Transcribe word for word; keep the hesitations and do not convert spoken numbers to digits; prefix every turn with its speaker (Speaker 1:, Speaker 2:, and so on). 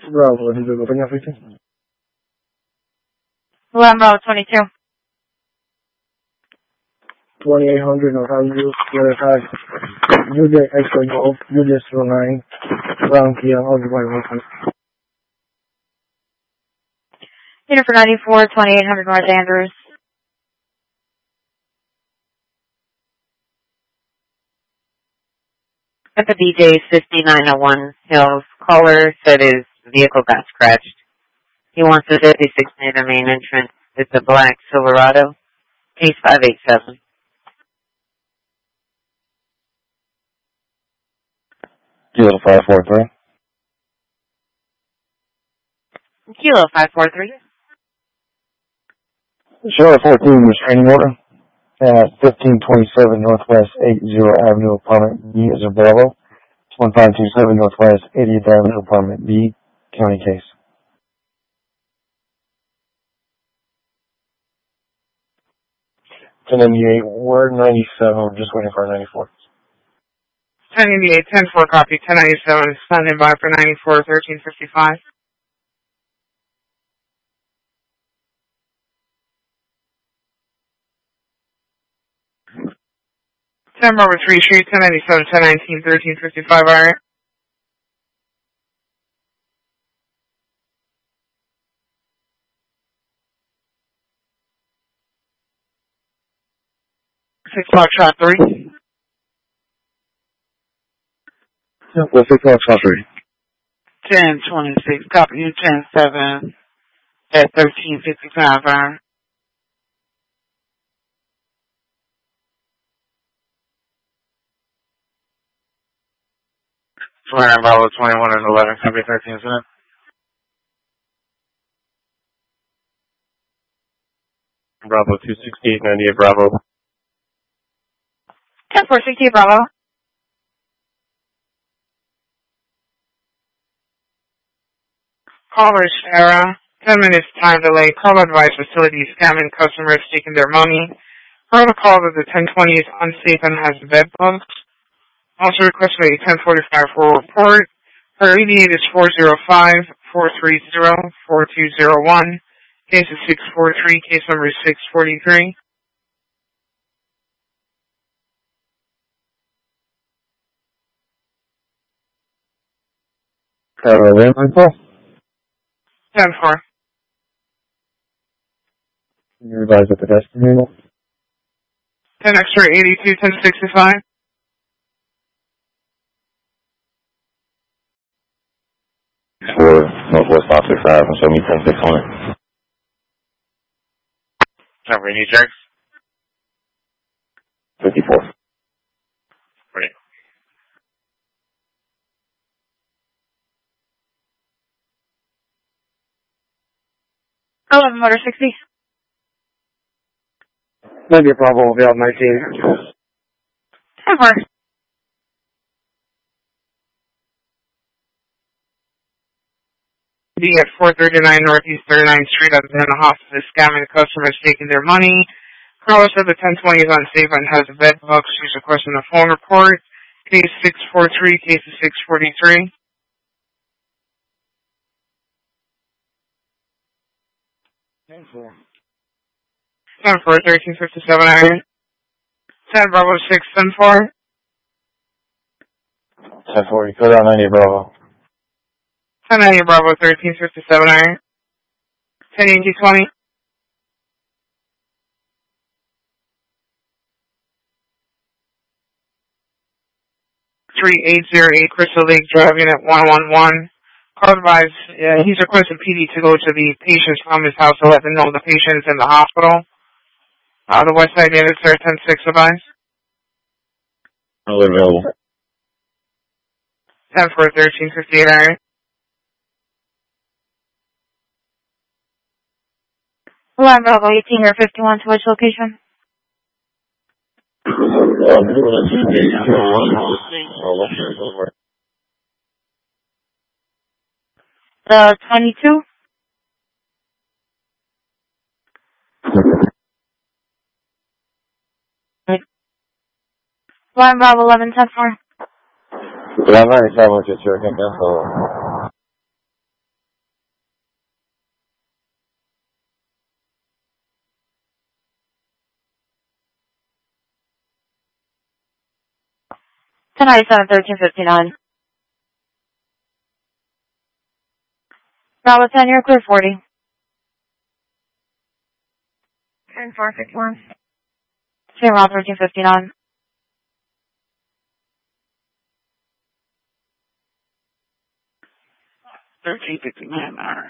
Speaker 1: Bravo, is it open everything?
Speaker 2: eleven Bravo twenty-two.
Speaker 1: twenty-eight hundred North Avenue, verify. Unit Extra Golf, Unit zero nine, Brown Kia, occupied one.
Speaker 2: Unit for ninety-four, twenty-eight hundred North Andrews.
Speaker 3: At the B J fifty-nine oh one Hills, caller said his vehicle got scratched. He wants the fifty-six near the main entrance. It's a black Silverado. Case five eight seven.
Speaker 4: Kilo five four three.
Speaker 3: Kilo five four three.
Speaker 4: Charlotte fourteen restraining order at fifteen twenty-seven Northwest eightieth Avenue, Apartment B is a Bravo. one five two seven Northwest eightieth Avenue, Apartment B, county case. ten ninety-eight, we're ninety-seven, we're just waiting for ninety-four.
Speaker 5: ten ninety-eight, ten four copy, ten ninety-seven, standing by for ninety-four, thirteen fifty-five. ten Bravo three Street, ten ninety-seven, ten nineteen, thirteen fifty-five, alright. six o'clock shot three.
Speaker 4: Yeah, well, six o'clock shot three.
Speaker 5: ten twenty-six, copy you, ten seven, at thirteen fifty-five, alright.
Speaker 4: twenty-nine Bravo twenty-one and eleven, copy thirteen incident. Bravo two sixty-eight ninety-eight Bravo.
Speaker 2: ten four sixty-eight Bravo.
Speaker 5: Caller Sarah, ten minutes time delay. Call advice facility scamming customers taking their money. Protocol that the ten twenty is unsafe and has bed bugs. Also requested a ten forty-five for a report. Her E D eight is four zero five, four three zero, four two zero one. Case is six four three, case number is six forty-three.
Speaker 4: Uh, landline call?
Speaker 5: ten four.
Speaker 4: Can you revise at the desk handle?
Speaker 5: ten extra eighty-two, ten sixty-five.
Speaker 4: For Northwest five six five and show me ten six hundred.
Speaker 6: Number any jerks?
Speaker 4: fifty-four.
Speaker 6: Right.
Speaker 2: eleven Motor sixty.
Speaker 1: Maybe a Bravo will be out nineteen.
Speaker 2: ten four.
Speaker 5: Be at four thirty-nine Northeast thirty-ninth Street at the hospital scamming customers taking their money. Caller said the ten twenty is unsafe and has a bed bug. She's requesting a phone report. Case six four three, case is six forty-three.
Speaker 1: ten four.
Speaker 5: ten four, thirteen fifty-seven, iron. ten Bravo six, ten four.
Speaker 4: ten four, you cut out ninety Bravo.
Speaker 5: ten ninety Bravo, thirteen fifty-seven, iron. ten eighty, twenty. three eight zero eight Crystal Lake Drive, Unit one one one. Call advise, uh, he's requested P D to go to the patient's from his house to let them know the patient is in the hospital. Uh, the West Side Unit, sir, ten six advise.
Speaker 4: All available.
Speaker 5: ten four, thirteen fifty-eight, iron.
Speaker 2: eleven Bravo eighteen or fifty-one to which location? The twenty-two? eleven Bravo eleven ten four.
Speaker 4: Yeah, I'm ninety-seven, just here, I think that's all.
Speaker 2: ten ninety-seven, thirteen fifty-nine. Bravo ten, you're clear forty.
Speaker 7: ten four fifty-one.
Speaker 2: Same route, thirteen fifty-nine.
Speaker 6: thirteen fifty-nine, alright.